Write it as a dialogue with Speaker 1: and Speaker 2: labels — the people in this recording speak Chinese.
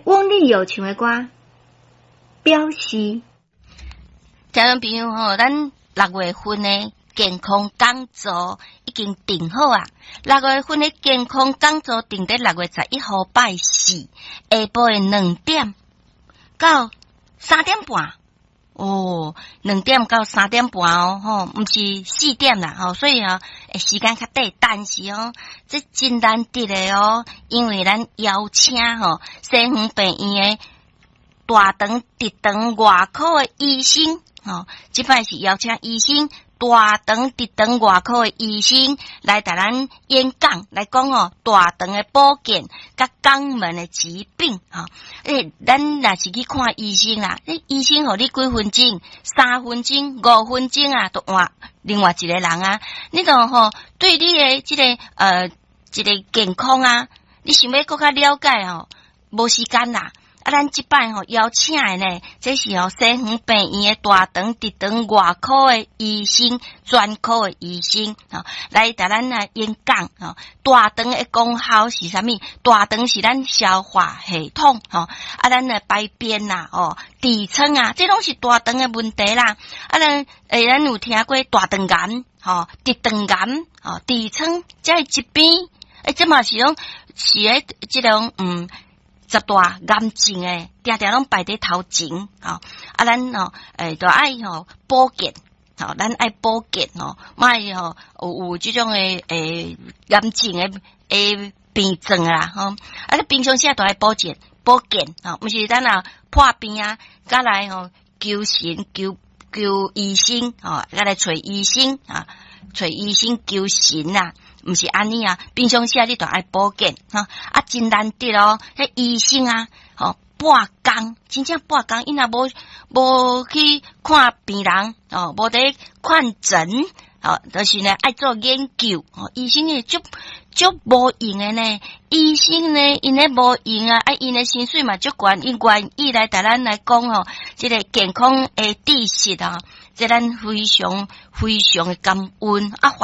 Speaker 1: 翁丽友唱的歌，表示。
Speaker 2: 听众朋友吼，咱6月份的健康讲座已经定好啊。6月份的健康讲座定在6月11号拜四下晡的2点到3点半。哦，2点到3点半哦，吼，不是4点啦，吼，所以时间较短，但是这真难得的哦，因为咱邀请西园病院的大肠直肠外科的医生。这摆是邀请医生大肠直肠外科的医生来带咱演讲，来讲大肠的保健甲肛门的疾病咱若是去看医生啦，医生互你几分钟，3分钟、5分钟啊，都换另外一个人啊，你就对你的这个健康啊，你想要更加了解无时间啦。咱这摆邀请的呢，这是西园病院的大肠直肠外科的医生、专科的医生来带咱来演讲大肠的功效是啥物？大肠是咱消化系统咱的排便啦痔疮啊，这拢是大肠的问题啦。咱有听过大肠癌直肠癌痔疮这些疾病，这嘛是拢是这种十大癌症诶，定定拢排在头前咱就爱保健咱爱保健莫有这种诶癌症诶病症啦平常时都爱保健毋是咱破病啊，甲来求神求医生甲来找医生找医生求神啦。毋是安尼啊，平常时你都爱保健真难得迄医生半工，真正半工，因若无去看病人无得看诊就是呢爱做研究医生呢足无用的呢，医生呢因呢无用啊，因的薪水嘛足悬，因愿意来带咱来讲这个健康的知识这咱非常的感恩